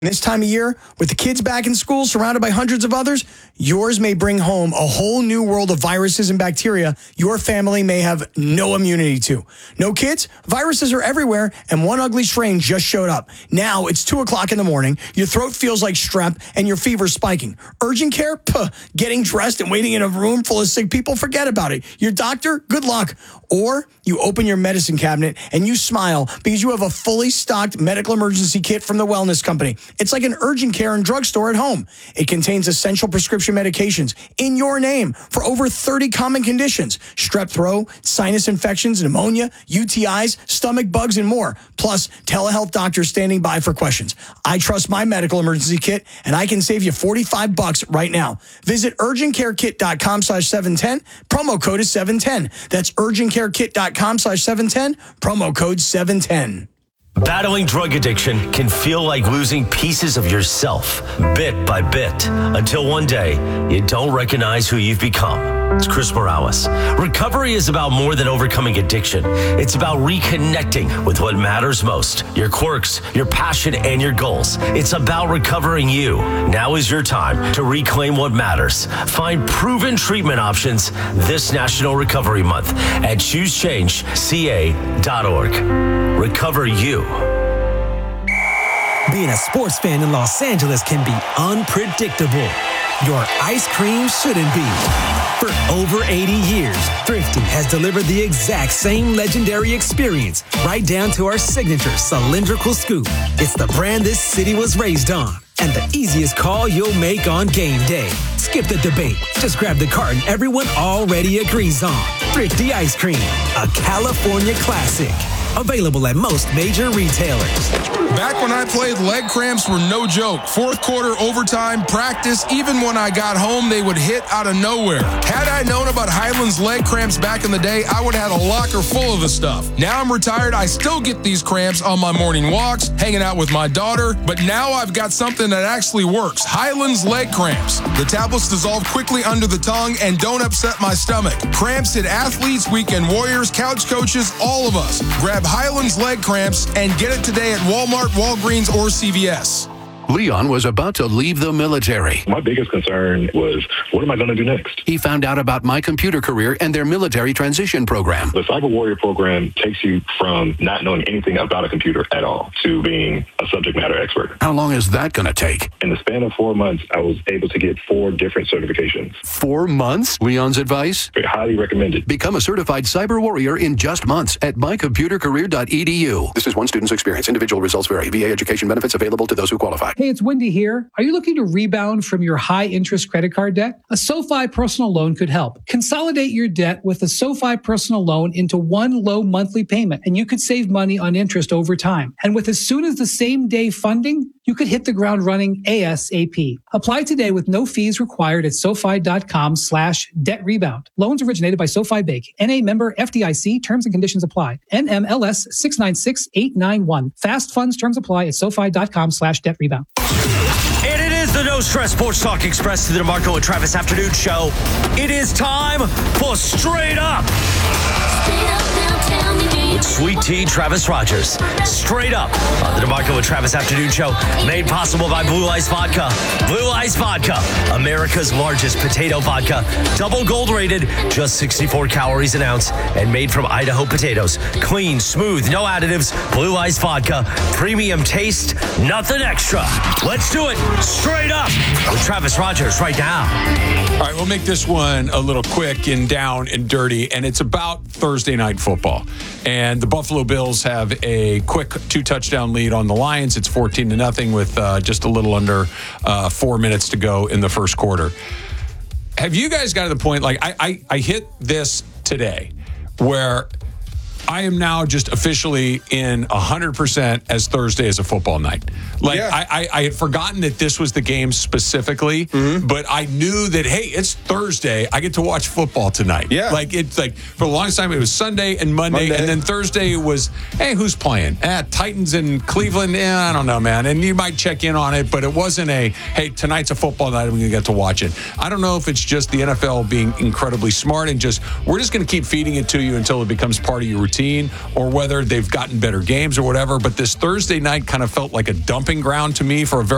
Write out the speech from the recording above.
This time of year, with the kids back in school, surrounded by hundreds of others, yours may bring home a whole new world of viruses and bacteria your family may have no immunity to. No kids? Viruses are everywhere, and one ugly strain just showed up. Now it's 2 o'clock in the morning, your throat feels like strep, and your fever's spiking. Urgent care? Puh. Getting dressed and waiting in a room full of sick people? Forget about it. Your doctor? Good luck. Or you open your medicine cabinet and you smile because you have a fully stocked medical emergency kit from the Wellness Company. It's like an urgent care and drugstore at home. It contains essential prescription medications in your name for over 30 common conditions: strep throat, sinus infections, pneumonia, UTIs, stomach bugs, and more. Plus, telehealth doctors standing by for questions. I trust my medical emergency kit, and I can save you $45 right now. Visit urgentcarekit.com/710. Promo code is 710. That's urgentcarekit.com/710. Promo code 710. Battling drug addiction can feel like losing pieces of yourself, bit by bit, until one day you don't recognize who you've become. It's Chris Morales. Recovery is about more than overcoming addiction. It's about reconnecting with what matters most: your quirks, your passion, and your goals. It's about recovering you. Now is your time to reclaim what matters. Find proven treatment options this National Recovery Month at ChooseChangeCA.org. Recover you. Being a sports fan in Los Angeles can be unpredictable. Your ice cream shouldn't be. For over 80 years, Thrifty has delivered the exact same legendary experience, right down to our signature cylindrical scoop. It's the brand this city was raised on, and the easiest call you'll make on game day. Skip the debate. Just grab the carton everyone already agrees on. Thrifty Ice Cream, a California classic. Available at most major retailers. Back when I played, leg cramps were no joke. Fourth quarter, overtime, practice, even when I got home, they would hit out of nowhere. Had I known about Highland's leg cramps back in the day, I would have had a locker full of the stuff. Now I'm retired, I still get these cramps on my morning walks, hanging out with my daughter, but now I've got something that actually works. Highland's leg cramps. The tablets dissolve quickly under the tongue and don't upset my stomach. Cramps hit athletes, weekend warriors, couch coaches, all of us. Grab Highland's leg cramps and get it today at Walmart, Walgreens, or CVS. Leon was about to leave the military. My biggest concern was, what am I going to do next? He found out about My Computer Career and their military transition program. The Cyber Warrior program takes you from not knowing anything about a computer at all to being a subject matter expert. How long is that going to take? In the span of 4 months, I was able to get 4 different certifications. 4 months? Leon's advice? Highly recommended. Become a certified cyber warrior in just months at mycomputercareer.edu. This is one student's experience. Individual results vary. VA education benefits available to those who qualify. Hey, it's Wendy here. Are you looking to rebound from your high-interest credit card debt? A SoFi personal loan could help. Consolidate your debt with a SoFi personal loan into one low monthly payment, and you could save money on interest over time. And with as soon as the same day funding, you could hit the ground running ASAP. Apply today with no fees required at SoFi.com/debt rebound. Loans originated by SoFi Bank. NA member FDIC. Terms and conditions apply. NMLS 696891. Fast funds terms apply at SoFi.com/debt rebound. And it is the No Stress Sports Talk Express to the DeMarco and Travis Afternoon Show. It is time for Straight Up. With Sweet Tea, Travis Rogers. Straight Up on the DeMarco and Travis Afternoon Show. Made possible by Blue Ice Vodka. Blue Ice Vodka, America's largest potato vodka. Double gold rated, just 64 calories an ounce. And made from Idaho potatoes. Clean, smooth, no additives. Blue Ice Vodka. Premium taste, nothing extra. Let's do it. Straight Up with Travis Rogers right now. All right, we'll make this one a little quick and down and dirty, and it's about Thursday night football. And the Buffalo Bills have a quick 2-touchdown lead on the Lions. It's 14-0 with just a little under 4 minutes to go in the first quarter. Have you guys got to the point, like I hit this today, where I am now just officially in 100% as Thursday as a football night. Like, yeah. I had forgotten that this was the game specifically, but I knew that, hey, it's Thursday. I get to watch football tonight. Yeah. Like, it's like, for the longest time, it was Sunday and Monday. And then Thursday was, hey, who's playing? Titans and Cleveland. I don't know, man. And you might check in on it, but it wasn't a, hey, tonight's a football night and we get to watch it. I don't know if it's just the NFL being incredibly smart and just, we're just going to keep feeding it to you until it becomes part of your routine, or whether they've gotten better games or whatever. But this Thursday night kind of felt like a dumping ground to me for a very